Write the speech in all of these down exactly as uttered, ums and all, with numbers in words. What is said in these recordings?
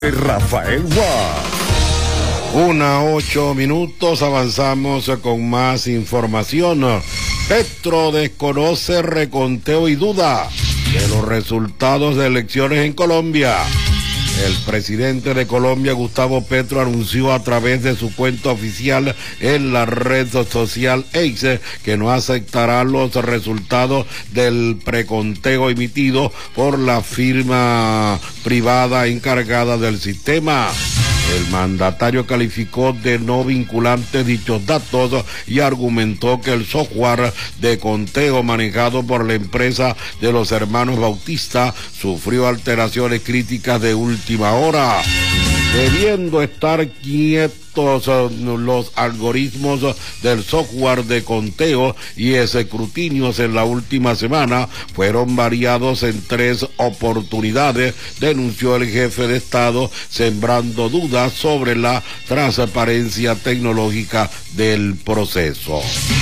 Rafael Guas. Una ocho minutos, avanzamos con más información. Petro desconoce reconteo y duda de los resultados de elecciones en Colombia. El presidente de Colombia, Gustavo Petro, anunció a través de su cuenta oficial en la red social X que no aceptará los resultados del preconteo emitido por la firma privada encargada del sistema. El mandatario calificó de no vinculantes dichos datos y argumentó que el software de conteo manejado por la empresa de los hermanos Bautista sufrió alteraciones críticas de última hora. Debiendo estar quietos los algoritmos del software de conteo y escrutinios en la última semana fueron variados en tres oportunidades, denunció el jefe de Estado, sembrando dudas sobre la transparencia tecnológica del proceso.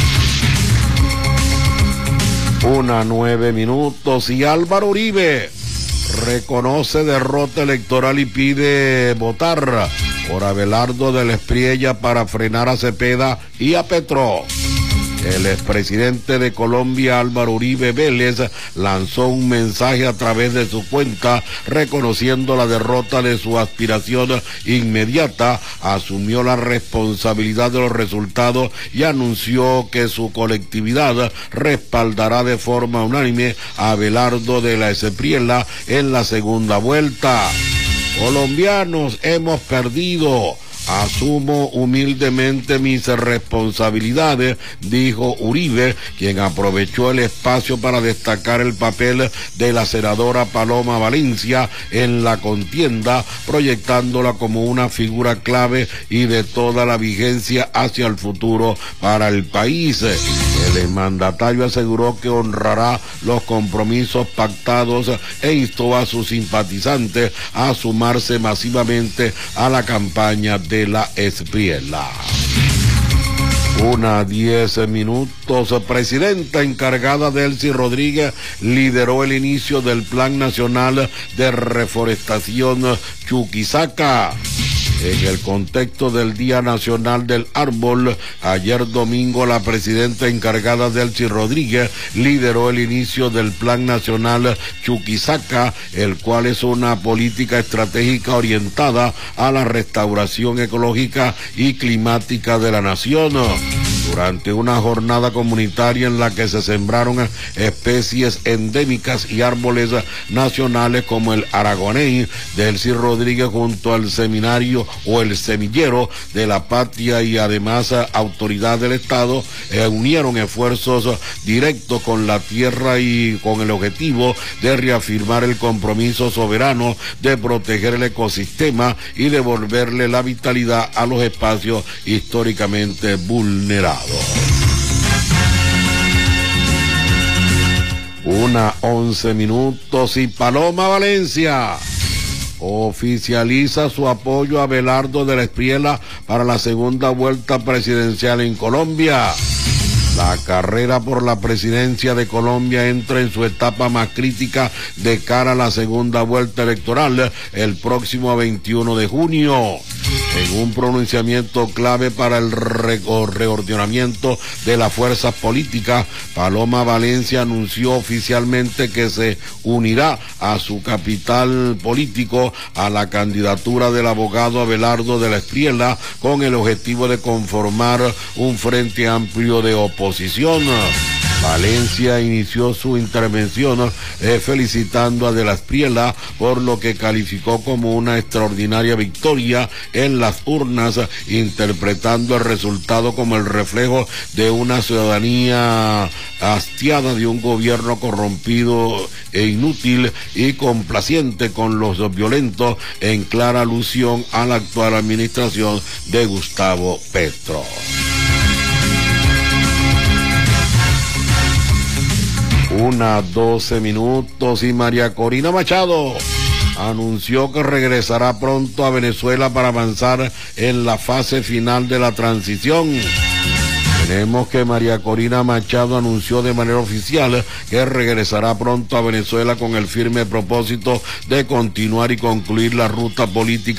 Una nueve minutos y Álvaro Uribe reconoce derrota electoral y pide votar por Abelardo del Espriella para frenar a Cepeda y a Petro. El expresidente de Colombia, Álvaro Uribe Vélez, lanzó un mensaje a través de su cuenta reconociendo la derrota de su aspiración inmediata, asumió la responsabilidad de los resultados y anunció que su colectividad respaldará de forma unánime a Abelardo de la Espriella en la segunda vuelta. Colombianos, hemos perdido. Asumo humildemente mis responsabilidades, dijo Uribe, quien aprovechó el espacio para destacar el papel de la senadora Paloma Valencia en la contienda, proyectándola como una figura clave y de toda la vigencia hacia el futuro para el país. El mandatario aseguró que honrará los compromisos pactados e instó a sus simpatizantes a sumarse masivamente a la campaña de la Espriella. Una diez minutos. Presidenta encargada Delcy Rodríguez lideró el inicio del Plan Nacional de Reforestación Chuquisaca. En el contexto del Día Nacional del Árbol, ayer domingo la presidenta encargada Delcy Rodríguez lideró el inicio del Plan Nacional Chuquisaca, el cual es una política estratégica orientada a la restauración ecológica y climática de la nación. Durante una jornada comunitaria en la que se sembraron especies endémicas y árboles nacionales como el aragonés, Delcy Rodríguez junto al seminario o el semillero de la patria y además autoridad del Estado eh, unieron esfuerzos directos con la tierra y con el objetivo de reafirmar el compromiso soberano de proteger el ecosistema y devolverle la vitalidad a los espacios históricamente vulnerados. Una once minutos y Paloma Valencia oficializa su apoyo a Abelardo de la Espriella para la segunda vuelta presidencial en Colombia. La carrera por la presidencia de Colombia entra en su etapa más crítica de cara a la segunda vuelta electoral el próximo veintiuno de junio. En un pronunciamiento clave para el re reordenamiento de las fuerzas políticas, Paloma Valencia anunció oficialmente que se unirá a su capital político a la candidatura del abogado Abelardo de la Espriella con el objetivo de conformar un frente amplio de oposición. Valencia inició su intervención eh, felicitando a de la Espriella por lo que calificó como una extraordinaria victoria en las urnas, interpretando el resultado como el reflejo de una ciudadanía hastiada de un gobierno corrompido e inútil y complaciente con los violentos, en clara alusión a la actual administración de Gustavo Petro. Una doce minutos y María Corina Machado anunció que regresará pronto a Venezuela para avanzar en la fase final de la transición. Tenemos que María Corina Machado anunció de manera oficial que regresará pronto a Venezuela con el firme propósito de continuar y concluir la ruta política